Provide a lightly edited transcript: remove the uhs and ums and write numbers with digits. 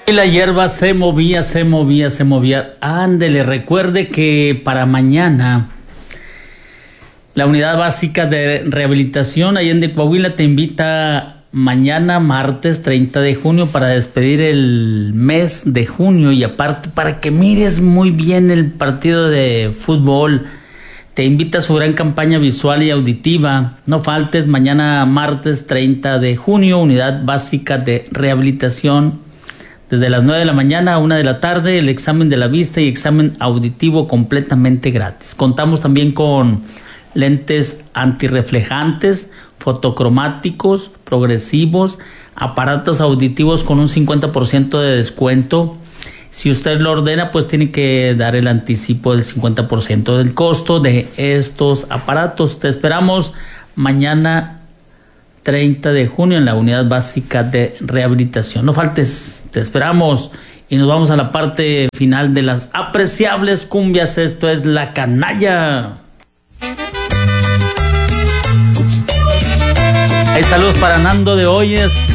Y la hierba se movía. Ándele, recuerde que para mañana la Unidad Básica de Rehabilitación Allende Coahuila te invita mañana martes 30 de junio para despedir el mes de junio y aparte para que mires muy bien el partido de fútbol. Te invita a su gran campaña visual y auditiva. No faltes mañana martes 30 de junio, Unidad Básica de Rehabilitación. Desde las 9 de la mañana a 1 de la tarde, el examen de la vista y examen auditivo completamente gratis. Contamos también con lentes antirreflejantes, fotocromáticos, progresivos, aparatos auditivos con un 50% de descuento. Si usted lo ordena, pues tiene que dar el anticipo del 50% del costo de estos aparatos. Te esperamos mañana 30 de junio en la Unidad Básica de Rehabilitación. No faltes, te esperamos. Y nos vamos a la parte final de las apreciables cumbias. Esto es La Canalla. Hay saludos para Nando de Hoyes,